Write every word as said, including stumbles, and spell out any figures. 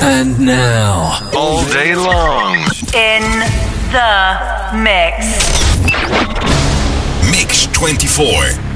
And now, all day long, in the mix. Mix twenty-four.